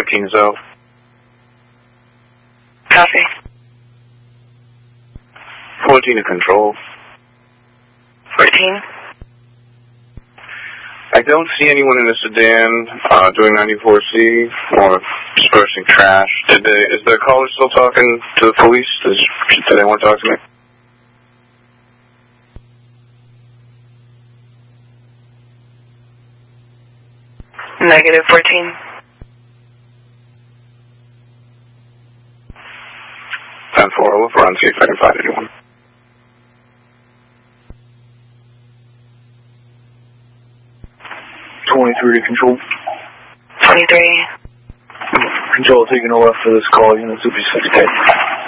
Kings out. Copy. 14 to control. 14. I don't see anyone in the sedan doing 94C or dispersing trash. Is the caller still talking to the police? Did anyone talk to me? Negative 14. 10-4, I'll look around and see if I can find anyone. To control. 23. Control taking over for this call, unit 2B6K.